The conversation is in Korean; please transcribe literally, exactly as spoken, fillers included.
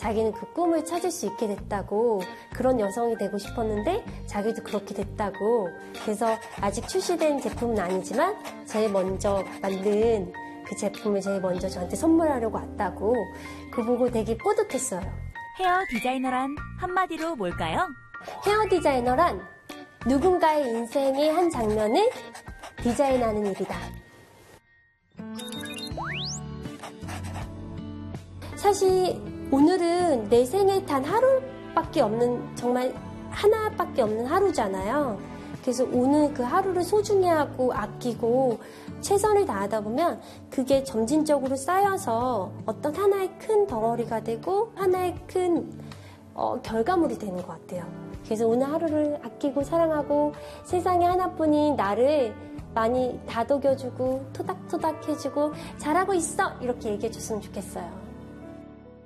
자기는 그 꿈을 찾을 수 있게 됐다고, 그런 여성이 되고 싶었는데 자기도 그렇게 됐다고. 그래서 아직 출시된 제품은 아니지만 제일 먼저 만든 그 제품을 제일 먼저 저한테 선물하려고 왔다고. 그거 보고 되게 뿌듯했어요. 헤어 디자이너란 한마디로 뭘까요? 헤어 디자이너란 누군가의 인생의 한 장면을 디자인하는 일이다. 사실 오늘은 내 생에 단 하루밖에 없는, 정말 하나밖에 없는 하루잖아요. 그래서 오늘 그 하루를 소중히 하고 아끼고 최선을 다하다 보면 그게 점진적으로 쌓여서 어떤 하나의 큰 덩어리가 되고 하나의 큰 어, 결과물이 되는 것 같아요. 그래서 오늘 하루를 아끼고 사랑하고 세상에 하나뿐인 나를 많이 다독여주고 토닥토닥 해주고 잘하고 있어! 이렇게 얘기해줬으면 좋겠어요.